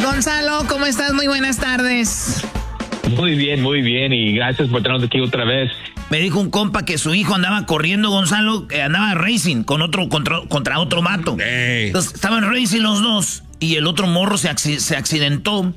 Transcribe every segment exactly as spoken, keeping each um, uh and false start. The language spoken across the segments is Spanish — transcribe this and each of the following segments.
Gonzalo, ¿cómo estás? Muy buenas tardes. Muy bien, muy bien, y gracias por tenernos aquí otra vez. Me dijo un compa que su hijo andaba corriendo, Gonzalo, que andaba racing con otro contra, contra otro vato. Hey. Entonces estaban racing los dos y el otro morro se, acc- se accidentó.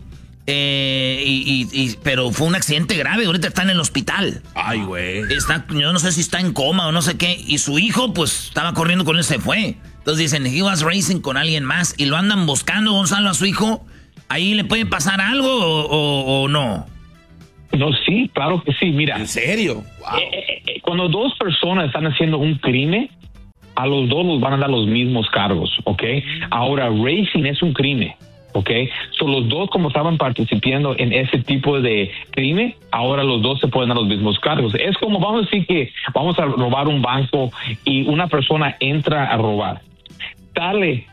Eh, y, y, y, pero fue un accidente grave, ahorita está en el hospital. Ay, güey. Está, yo no sé si está en coma o no sé qué. Y su hijo, pues, estaba corriendo con él, se fue. Entonces dicen, he was racing con alguien más. Y lo andan buscando, Gonzalo, a su hijo. ¿Ahí le puede pasar algo o, o, o no? No, sí, claro que sí, mira. ¿En serio? Wow. Eh, eh, cuando dos personas están haciendo un crimen, a los dos los van a dar los mismos cargos, ¿ok? Ahora, racing es un crimen, ¿ok? So, los dos, como estaban participando en ese tipo de crimen, ahora los dos se pueden dar los mismos cargos. Es como, vamos a decir que vamos a robar un banco y una persona entra a robar. Dale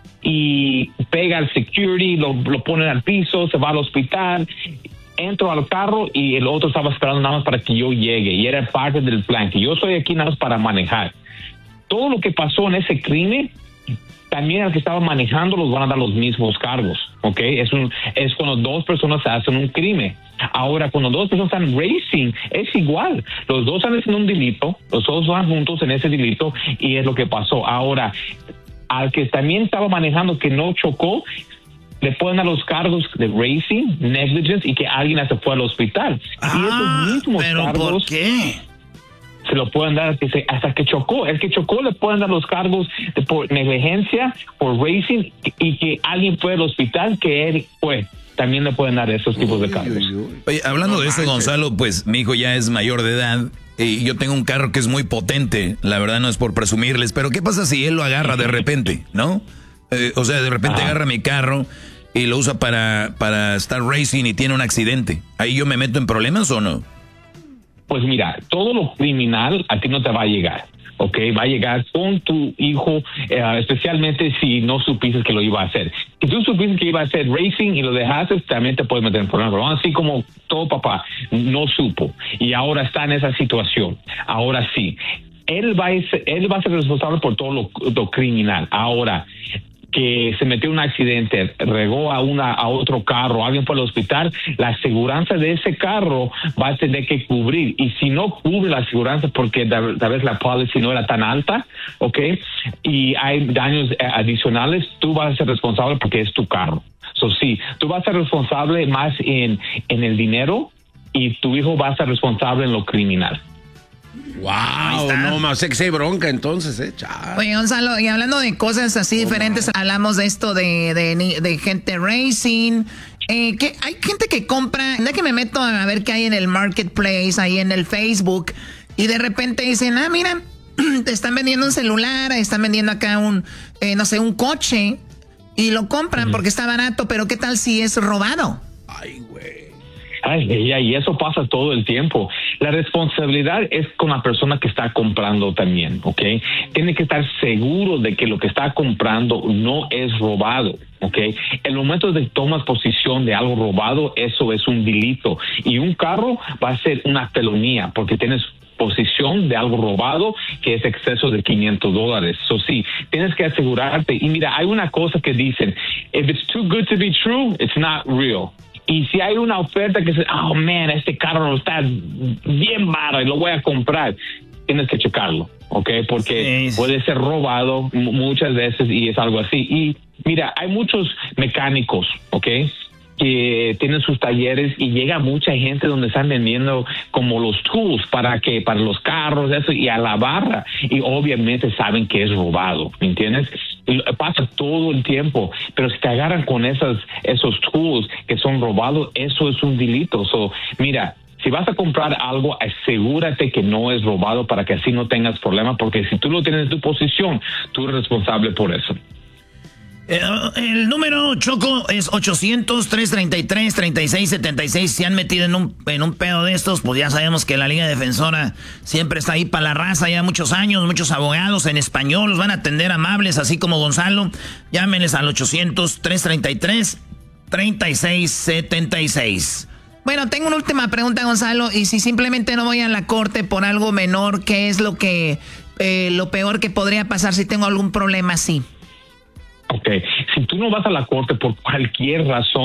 y pega al security, lo, lo ponen al piso, se va al hospital. Entro al carro y el otro estaba esperando nada más para que yo llegue y era parte del plan, que yo estoy aquí nada más para manejar. Todo lo que pasó en ese crimen, también al que estaba manejando los van a dar los mismos cargos, ¿ok? Es, un, es cuando dos personas hacen un crimen. Ahora, cuando dos personas están racing, es igual. Los dos están haciendo un delito, los dos van juntos en ese delito y es lo que pasó. Ahora, al que también estaba manejando que no chocó, le pueden dar los cargos de racing, negligence y que alguien se fue al hospital. Ah, y esos mismos ¿pero cargos, por qué? Se lo pueden dar hasta que chocó. El que chocó le pueden dar los cargos de por negligencia, por racing y que alguien fue al hospital que él fue. También le pueden dar esos tipos de cargos. Oye, hablando no de eso, Gonzalo, pues mi hijo ya es mayor de edad y yo tengo un carro que es muy potente. La verdad no es por presumirles, pero ¿qué pasa si él lo agarra de repente, no? Eh, o sea, de repente ah. agarra mi carro y lo usa para, para estar racing y tiene un accidente. ¿Ahí yo me meto en problemas o no? Pues mira, todo lo criminal a ti no te va a llegar, ¿ok? Va a llegar con tu hijo, eh, especialmente si no supiste que lo iba a hacer. Si tú supiste que iba a hacer racing y lo dejaste, también te puedes meter en problemas. Pero así como todo papá no supo y ahora está en esa situación, ahora sí. Él va a ser, él va a ser responsable por todo lo, lo criminal. Ahora, que se metió en un accidente, regó a una a otro carro, alguien fue al hospital, la aseguranza de ese carro va a tener que cubrir. Y si no cubre la aseguranza porque tal vez la policy no era tan alta, ¿ok? Y hay daños adicionales, tú vas a ser responsable porque es tu carro. So, sí, tú vas a ser responsable más en, en el dinero y tu hijo va a ser responsable en lo criminal. Wow, no más, sé que se bronca entonces, eh. Chale. Oye, Gonzalo, y hablando de cosas así oh, diferentes, man. hablamos de esto de, de, de gente racing. Eh, que hay gente que compra, ya que me meto a ver qué hay en el marketplace, ahí en el Facebook, y de repente dicen, ah, mira, te están vendiendo un celular, están vendiendo acá un, eh, no sé, un coche, y lo compran uh-huh. porque está barato, pero ¿qué tal si es robado? Ay, güey. Ay, y eso pasa todo el tiempo. La responsabilidad es con la persona que está comprando también, ¿ok? Tiene que estar seguro de que lo que está comprando no es robado, ¿ok? El momento de que tomas posición de algo robado, eso es un delito. Y un carro va a ser una felonía porque tienes posición de algo robado que es exceso de quinientos dólares. So, sí, tienes que asegurarte. Y mira, hay una cosa que dicen, if it's too good to be true, it's not real. Y si hay una oferta que dice, oh, man, este carro está bien barato y lo voy a comprar, tienes que checarlo, ¿ok? Porque sí, sí. puede ser robado m- muchas veces y es algo así. Y mira, hay muchos mecánicos, ¿ok?, que tienen sus talleres y llega mucha gente donde están vendiendo como los tools para que para los carros, eso, y a la barra, y obviamente saben que es robado, ¿me entiendes? Y pasa todo el tiempo, pero si te agarran con esas esos tools que son robados, eso es un delito. So, mira, si vas a comprar algo, asegúrate que no es robado para que así no tengas problemas, porque si tú lo tienes en tu posición, tú eres responsable por eso. Eh, el número, Choco, es ochocientos, trescientos treinta y tres, treinta y seis setenta y seis. Si han metido en un, en un pedo de estos, pues ya sabemos que la Liga Defensora siempre está ahí para la raza, ya muchos años, muchos abogados en español, los van a atender amables, así como Gonzalo. Llámenles al ochocientos, trescientos treinta y tres, treinta y seis setenta y seis. Bueno, tengo una última pregunta, Gonzalo, y si simplemente no voy a la corte por algo menor, ¿qué es lo que eh, lo peor que podría pasar si tengo algún problema así? Ok, si tú no vas a la corte por cualquier razón,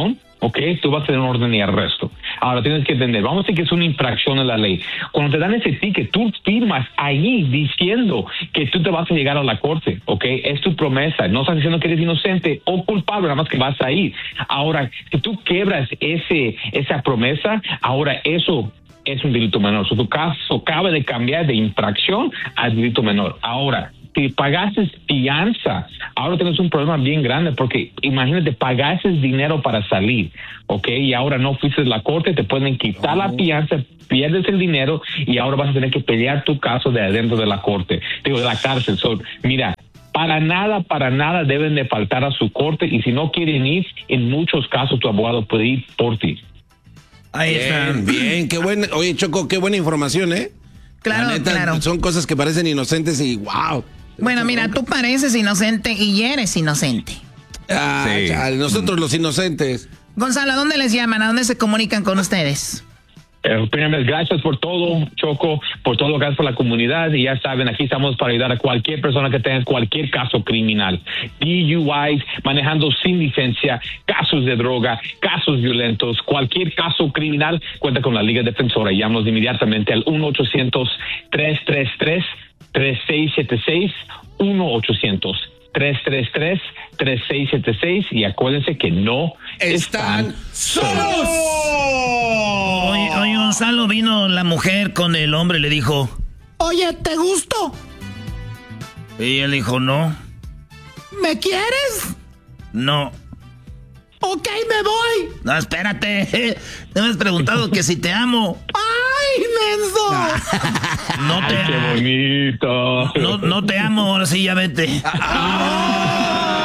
¿ok? Tú vas a tener un orden y arresto. Ahora tienes que entender, vamos a decir que es una infracción a la ley. Cuando te dan ese ticket, tú firmas ahí diciendo que tú te vas a llegar a la corte, ¿ok? Es tu promesa, no estás diciendo que eres inocente o culpable, nada más que vas a ir. Ahora, si tú quebras ese esa promesa, ahora eso es un delito menor. So, tu caso acaba de cambiar de infracción a delito menor. Ahora, si pagases fianza, ahora tienes un problema bien grande porque imagínate, pagases dinero para salir, ¿ok? Y ahora no fuiste a la corte, te pueden quitar oh. la fianza, pierdes el dinero y ahora vas a tener que pelear tu caso de adentro de la corte, digo, de la cárcel. So, mira, para nada, para nada deben de faltar a su corte y si no quieren ir, en muchos casos tu abogado puede ir por ti. Ahí está. Bien, bien, qué buena, oye Choco, qué buena información, ¿eh? Claro, neta, claro. Son cosas que parecen inocentes y wow. Bueno, mira, tú pareces inocente y eres inocente. Ah, sí. Chal, nosotros los inocentes. Gonzalo, ¿a dónde les llaman? ¿A dónde se comunican con ustedes? Eh, primero, gracias por todo, Choco, por todo lo que haces por la comunidad. Y ya saben, aquí estamos para ayudar a cualquier persona que tenga cualquier caso criminal. D U Is, manejando sin licencia, casos de droga, casos violentos, cualquier caso criminal, cuenta con la Liga Defensora. Llámanos inmediatamente al uno ochocientos, tres tres tres, tres seis siete seis, uno ochocientos, tres tres tres, tres seis siete seis y acuérdense que no están, están solos. Oye, oye, Gonzalo, vino la mujer con el hombre y le dijo, oye, ¿te gusto? Y él dijo, no. ¿Me quieres? No. Ok, me voy. No, espérate. No me has preguntado que si te amo. ¡Ay, menso! No te... Ay, qué bonito. No, no te amo, ahora sí, ya vete.